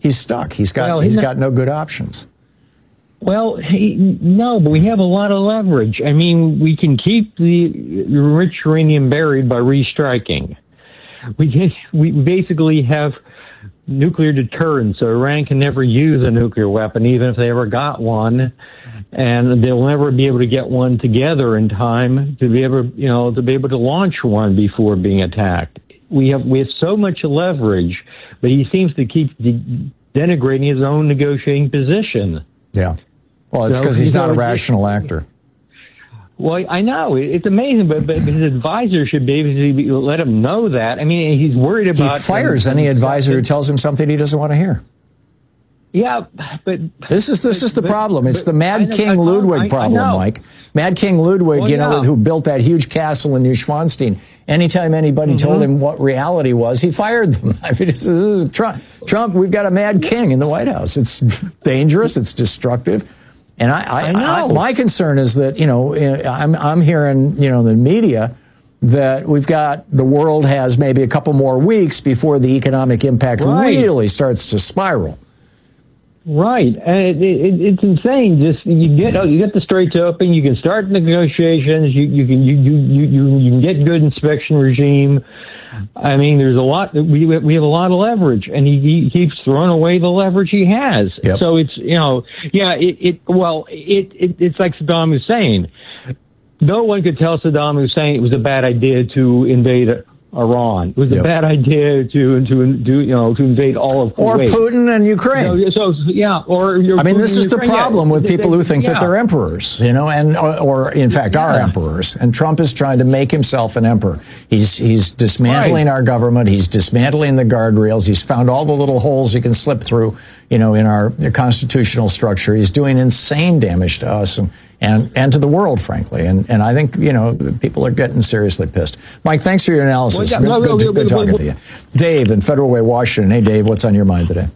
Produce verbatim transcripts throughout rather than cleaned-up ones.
he's stuck. He's got well, he's not, got no good options. Well, he, no, but we have a lot of leverage. I mean, we can keep the rich uranium buried by restriking. We we basically have nuclear deterrence, so Iran can never use a nuclear weapon, even if they ever got one, and they'll never be able to get one together in time to be able, you know, to be able to launch one before being attacked. We have we have so much leverage, but he seems to keep de- denigrating his own negotiating position. Yeah, well, it's because so, he's not a rational actor. Well, I know it's amazing, but, but his advisor should be able to let him know that. I mean, he's worried about. He fires any advisor who tells him something he doesn't want to hear. Yeah, but this is this but, is the but, problem. It's but, the Mad know, King Ludwig I, problem, I Mike. Mad King Ludwig, well, you know, yeah. who built that huge castle in Neuschwanstein. Anytime anybody mm-hmm. told him what reality was, he fired them. I mean, this is Trump. Trump, we've got a Mad King in the White House. It's dangerous. It's destructive. And I, I, I know. I, my concern is that, you know, I'm, I'm hearing, you know, the media that we've got, the world has maybe a couple more weeks before the economic impact right. really starts to spiral. Right. And it, it, it's insane. Just you get, oh, you get the Straits open, you can start negotiations, you, you can, you, you, you, you can get good inspection regime. I mean, there's a lot. We we have a lot of leverage, and he, he keeps throwing away the leverage he has. Yep. So it's you know, yeah. It, it well, it, it it's like Saddam Hussein. No one could tell Saddam Hussein it was a bad idea to invade Iran. It was yep. a bad idea to to do you know to invade all of Kuwait. Or Putin and Ukraine. So, so yeah, or I mean, Putin this is the Ukraine. problem yeah. with people who think yeah. that they're emperors, you know, and or, or in fact yeah. are emperors. And Trump is trying to make himself an emperor. He's he's dismantling right. our government. He's dismantling the guardrails. He's found all the little holes he can slip through, you know, in our constitutional structure. He's doing insane damage to us and and, and to the world, frankly. And and I think, you know, people are getting seriously pissed. Mike, thanks for your analysis. Well, yeah, good no, good, no, good no, talking no, to you. Dave in Federal Way, Washington. Hey, Dave, what's on your mind today?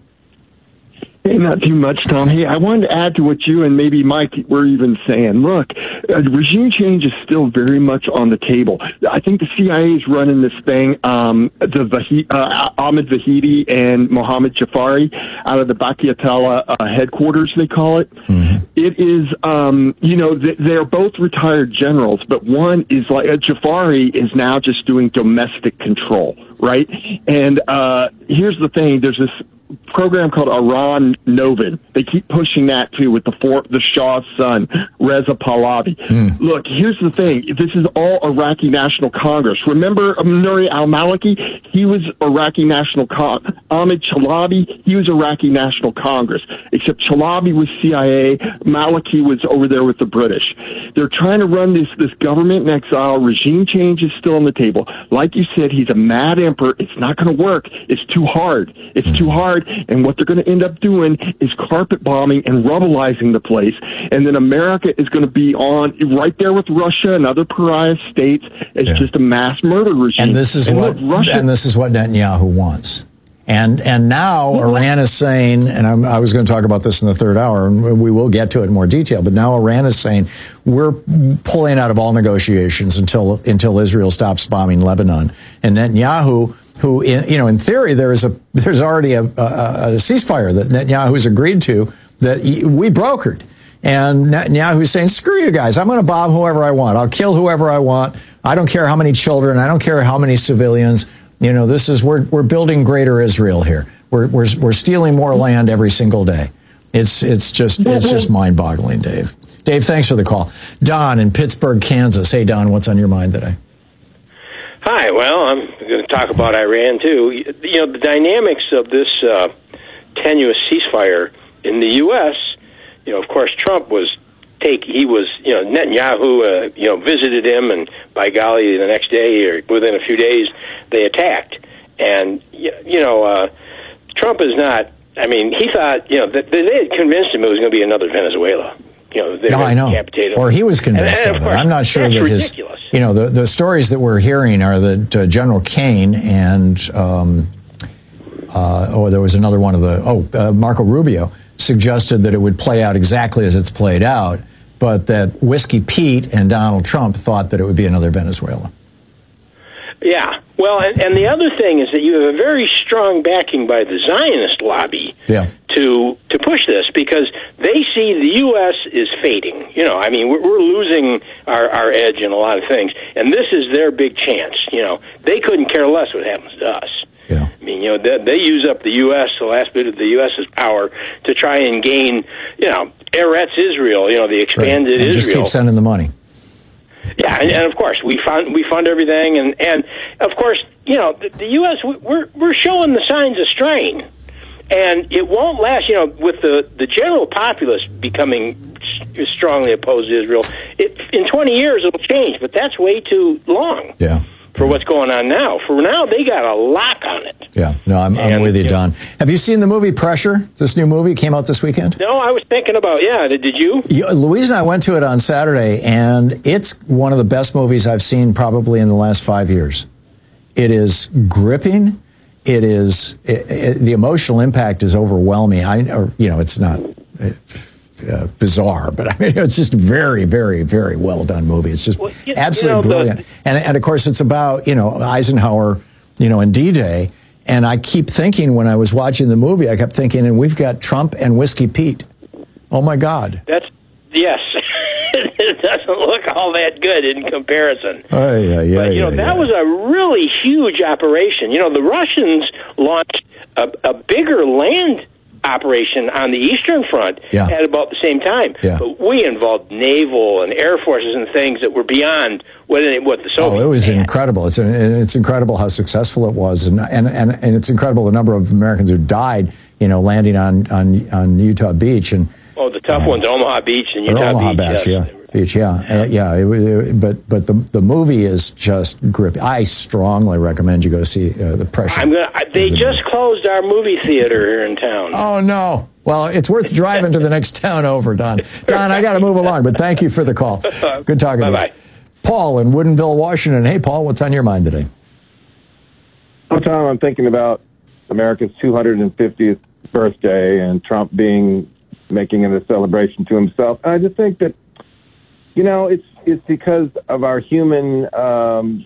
Hey, not too much, Tom. Hey, I wanted to add to what you and maybe Mike were even saying. Look, uh, regime change is still very much on the table. I think the C I A is running this thing. Um, the Vahid, uh, Ahmed Vahidi and Mohammed Jafari out of the Bakiatala uh, headquarters, they call it. Mm-hmm. It is, um, you know, th- they're both retired generals, but one is like, uh, Jafari is now just doing domestic control, right? And uh, here's the thing, there's this program called Iran Novin. They keep pushing that too with the four, the Shah's son, Reza Pahlavi. Mm. Look, here's the thing. This is all Iraqi National Congress. Remember Nouri al-Maliki? He was Iraqi National Congress. Ahmed Chalabi, he was Iraqi National Congress. Except Chalabi was C I A. Maliki was over there with the British. They're trying to run this, this government in exile. Regime change is still on the table. Like you said, he's a mad emperor. It's not going to work. It's too hard. It's mm. too hard. And what they're going to end up doing is carpet bombing and rubblizing the place. And then America is going to be on right there with Russia and other pariah states as yeah. just a mass murder regime. And this is and what look, Russia, and this is what Netanyahu wants. And and now well, Iran is saying, and I'm, I was going to talk about this in the third hour, and we will get to it in more detail. But now Iran is saying we're pulling out of all negotiations until until Israel stops bombing Lebanon. And Netanyahu, who, in, you know, in theory, there is a there's already a, a, a ceasefire that Netanyahu has agreed to that he, we brokered. And Netanyahu's saying, screw you guys. I'm going to bomb whoever I want. I'll kill whoever I want. I don't care how many children. I don't care how many civilians. You know, this is we're we're building greater Israel here. We're we're we're stealing more land every single day. It's it's just it's just mind-boggling, Dave. Dave, thanks for the call. Don in Pittsburgh, Kansas. Hey, Don, what's on your mind today? Hi. Well, I'm going to talk about Iran too. You know, the dynamics of this uh, tenuous ceasefire in the U S. You know, of course, Trump was take. He was, you know, Netanyahu, uh, you know, visited him, and by golly, the next day or within a few days, they attacked. And you know, uh, Trump is not. I mean, he thought, you know, that they had convinced him it was going to be another Venezuela. You know, they no, I know. Or he was convinced and, and of, of it. course, I'm not sure that his. Ridiculous. You know, the the stories that we're hearing are that uh, General Cain and um, uh, oh, there was another one of the oh uh, Marco Rubio suggested that it would play out exactly as it's played out, but that Whiskey Pete and Donald Trump thought that it would be another Venezuela. Yeah. Well, and, and the other thing is that you have a very strong backing by the Zionist lobby yeah. to to push this, because they see the U S is fading. You know, I mean, we're, we're losing our, our edge in a lot of things, and this is their big chance. You know, they couldn't care less what happens to us. Yeah. I mean, you know, they, they use up the U S, the last bit of the US's power, to try and gain, you know, Eretz Israel, you know, the expanded right. and Israel. Just keep sending the money. Yeah, and, and of course we fund we fund everything, and, and of course, you know, the, the U S we're we're showing the signs of strain, and it won't last. You know, with the, the general populace becoming strongly opposed to Israel, it, in twenty years it'll change, but that's way too long. Yeah. For what's going on now. For now, they got a lock on it. Yeah, no, I'm, I'm and, with you, you Don. Have you seen the movie Pressure? This new movie came out this weekend? No, I was thinking about, yeah, did you? Yeah, Louise and I went to it on Saturday, and it's one of the best movies I've seen probably in the last five years. It is gripping. It is, it, it, the emotional impact is overwhelming. I, or, you know, it's not... It, Uh, bizarre, but I mean, it's just very, very, very well done movie. It's just well, you, absolutely you know, brilliant. The, and, and of course, it's about, you know, Eisenhower, you know, and D-Day. And I keep thinking when I was watching the movie, I kept thinking, and we've got Trump and Whiskey Pete. Oh, my God. That's, yes. It doesn't look all that good in comparison. Oh, yeah, yeah, but, you know, yeah, that yeah. was a really huge operation. You know, the Russians launched a, a bigger land operation on the Eastern Front yeah. at about the same time. Yeah. But we involved naval and air forces and things that were beyond what, what the Soviets Oh, it was had. incredible. It's it's incredible how successful it was, and, and and and it's incredible the number of Americans who died, you know, landing on on, on Utah Beach. And oh, the tough uh, ones, Omaha Beach and Or Utah Omaha Beach. Beach, yes. yeah. Beach, yeah, uh, yeah. It, it, but but the the movie is just gripping. I strongly recommend you go see uh, the Pressure. I'm gonna. They just closed our movie theater here in town. Oh no! Well, it's worth driving to the next town over, Don. Don, I got to move along, but thank you for the call. Good talking Bye-bye. to you. Paul in Woodinville, Washington. Hey, Paul, what's on your mind today? Well, Tom, I'm thinking about America's two hundred fiftieth birthday and Trump being making it a celebration to himself. And I just think that, you know, it's it's because of our human um,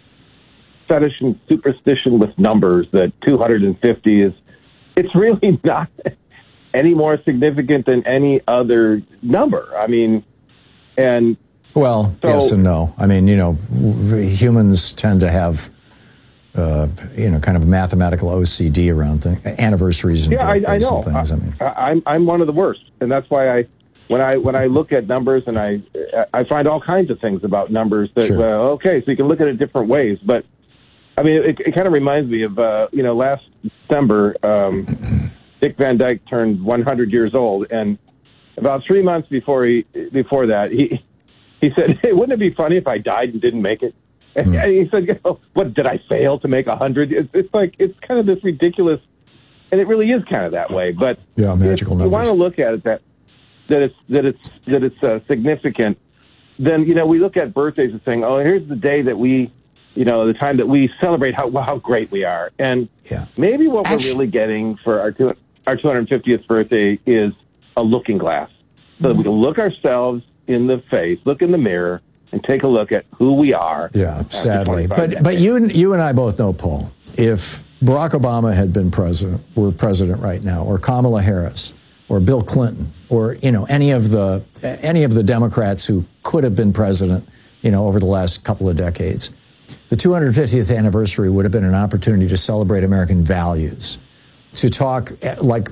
fetish and superstition with numbers that two hundred fifty is, it's really not any more significant than any other number. I mean, and... Well, so, yes and no. I mean, you know, humans tend to have, uh, you know, kind of mathematical O C D around things, anniversaries and yeah, I, I know. and things. I, I mean, I, I'm I'm one of the worst, and that's why I, when I when I look at numbers, and I I find all kinds of things about numbers that Sure. well, okay, so you can look at it different ways. But I mean, it, it kind of reminds me of uh, you know, last December, um, Dick Van Dyke turned one hundred years old, and about three months before he before that he. He said, hey, wouldn't it be funny if I died and didn't make it? And Mm. he said, you know, what, did I fail to make a hundred? It's, it's like, it's kind of this ridiculous, and it really is kind of that way. But yeah, magical if numbers. you want to look at it that, that it's, that it's, that it's uh, significant, then, you know, we look at birthdays and saying, oh, here's the day that we, you know, the time that we celebrate how, how great we are. And yeah. maybe what Actually, we're really getting for our, two, our two hundred fiftieth birthday is a looking glass. So that we can look ourselves in the face, look in the mirror, and take a look at who we are. Yeah, sadly. But decades. but you you and I both know, Paul, if Barack Obama had been president, were president right now, or Kamala Harris, or Bill Clinton, or you know any of the any of the Democrats who could have been president, you know, over the last couple of decades, the two hundred fiftieth anniversary would have been an opportunity to celebrate American values, to talk like,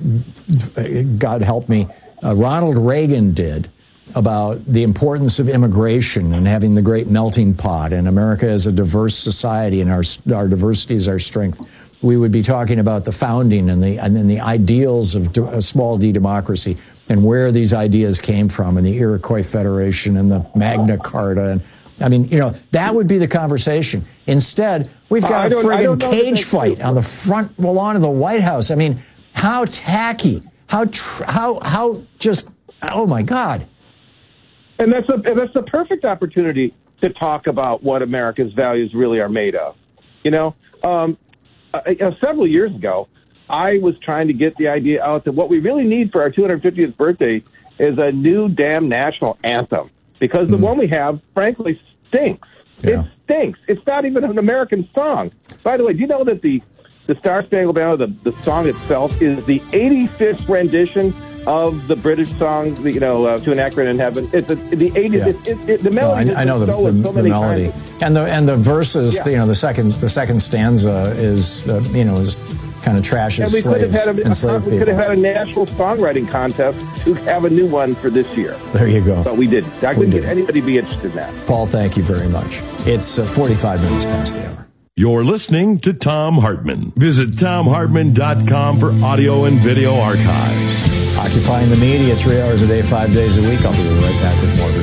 God help me, uh, Ronald Reagan did, about the importance of immigration and having the great melting pot, and America as a diverse society, and our our diversity is our strength. We would be talking about the founding and the and then the ideals of a small d democracy and where these ideas came from, and the Iroquois Federation and the Magna Carta. And I mean, you know, that would be the conversation. Instead, we've got a friggin' cage fight on the front lawn of the White House. I mean, how tacky, how tr- how how just oh my God. And that's a and that's the perfect opportunity to talk about what America's values really are made of. You know, um, uh, uh, several years ago, I was trying to get the idea out that what we really need for our two hundred fiftieth birthday is a new damn national anthem, because the Mm. one we have, frankly, stinks. Yeah. It stinks. It's not even an American song. By the way, do you know that the, the Star Spangled Banner, the, the song itself, is the eighty-fifth rendition of the British song, the, you know, uh, To an Akron in Heaven? It's a, the eightieth. Yeah. It, it, it, the melody. No, I, I know the, the, so the melody, times. and the and the verses. Yeah. You know, the second the second stanza is uh, you know is kind of trashes And we could have slaves, had a, enslaved we could have people. had a national songwriting contest to have a new one for this year. There you go. But we didn't. I We couldn't get didn't. anybody to be interested in that. Paul, thank you very much. It's uh, forty-five minutes past the hour. You're listening to Thom Hartmann. Visit Thom Hartmann dot com for audio and video archives. Occupying the media three hours a day, five days a week. I'll be right back with more.